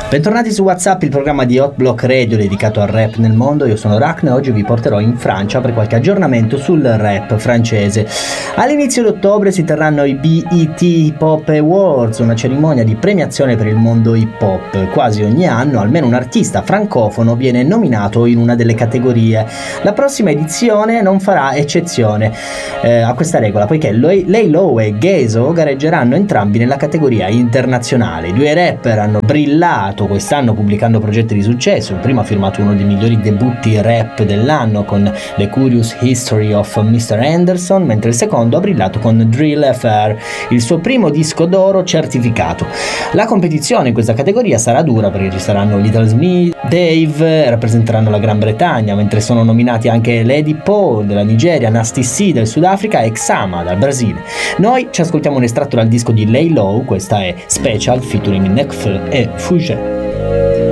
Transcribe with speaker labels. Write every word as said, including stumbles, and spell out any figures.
Speaker 1: Bentornati su WhatsApp, il programma di Hot Block Radio dedicato al rap nel mondo. Io sono Rachne e oggi vi porterò in Francia per qualche aggiornamento sul rap francese. All'inizio d'ottobre si terranno i B E T Hip Hop Awards, una cerimonia di premiazione per il mondo hip hop. Quasi ogni anno almeno un artista francofono viene nominato in una delle categorie. La prossima edizione non farà eccezione eh, a questa regola, poiché Laylo e Ghezo gareggeranno entrambi nella categoria internazionale. I due rapper hanno brillato quest'anno pubblicando progetti di successo. Il primo ha firmato uno dei migliori debutti rap dell'anno con The Curious History of mister Anderson, mentre il secondo ha brillato con Drill Affair, il suo primo disco d'oro certificato. La competizione in questa categoria sarà dura perché ci saranno Little Smith, Dave rappresenteranno la Gran Bretagna, mentre sono nominati anche Lady Poe della Nigeria, Nasty C del Sudafrica e Xama dal Brasile. Noi ci ascoltiamo un estratto dal disco di Laylo, questa è Special featuring Nekfeu e Fugé.